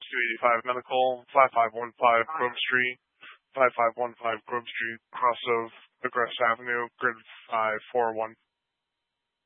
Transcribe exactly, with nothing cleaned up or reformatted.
two eighty-five Medical, five five one five Grove Street, five five one five Grove Street, cross of Aggress Avenue, grid five four one.